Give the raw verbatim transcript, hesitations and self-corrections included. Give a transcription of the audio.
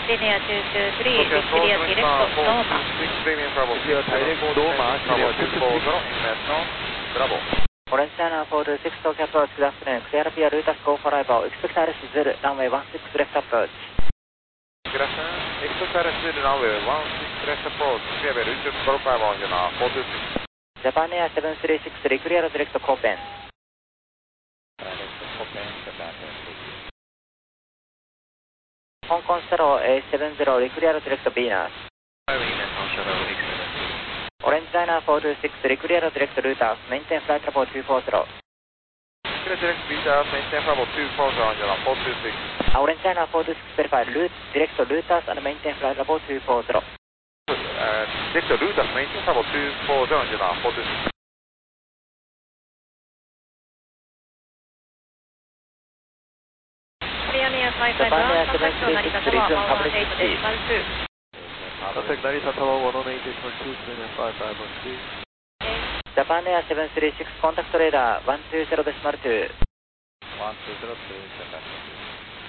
Linear two two three, big clear direct Loma. Clear direct Loma, clear two two three. Bravo. Orange China four two six, Tokyo approach, good afternoon. Clear P R, Lutas go for arrival. Expect R S Zulu, runway one six left approach. Good afternoon. Expect R S Zulu, runway one six left approach. Clear P R, Lutas go for arrival, four two six. Japan Air seven three six three, clear direct Copen. Direct Copen, Japan Air six. Hong Kong Staro A seven zero, clear direct Venus. Venus on Shadow six seven two. Orange China four two six, clear direct Lutas, maintain flight level two four zero. Clear direct Lutas, maintain flight level two four zero on your four two six. Orange China four two six, verify route, direct Lutas and maintain flight level two four zero. Uh, direct Lutas, maintain flight level two four zero on your four two six. Japan Air seven three six three, public speed. Contact Narita Tower one oh eight point two, five five point two. Japan Air seven three six, contact radar one two zero decimal two. one two zero two, Japan.